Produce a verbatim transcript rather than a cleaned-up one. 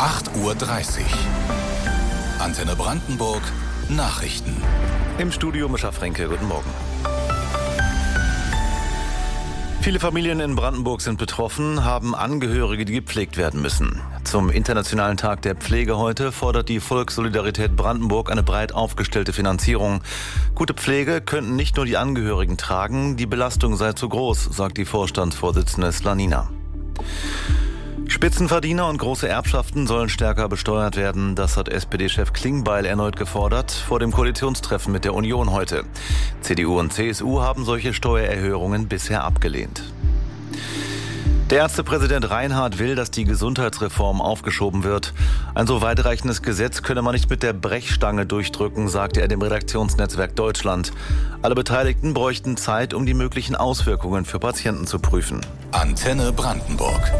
acht Uhr dreißig. Antenne Brandenburg Nachrichten. Im Studio Mischa Fränke, guten Morgen. Viele Familien in Brandenburg sind betroffen, haben Angehörige, die gepflegt werden müssen. Zum Internationalen Tag der Pflege heute fordert die Volkssolidarität Brandenburg eine breit aufgestellte Finanzierung. Gute Pflege könnten nicht nur die Angehörigen tragen, die Belastung sei zu groß, sagt die Vorstandsvorsitzende Slanina. Spitzenverdiener und große Erbschaften sollen stärker besteuert werden. Das hat S P D-Chef Klingbeil erneut gefordert vor dem Koalitionstreffen mit der Union heute. C D U und C S U haben solche Steuererhöhungen bisher abgelehnt. Der Ärztepräsident Reinhardt will, dass die Gesundheitsreform aufgeschoben wird. Ein so weitreichendes Gesetz könne man nicht mit der Brechstange durchdrücken, sagte er dem Redaktionsnetzwerk Deutschland. Alle Beteiligten bräuchten Zeit, um die möglichen Auswirkungen für Patienten zu prüfen. Antenne Brandenburg.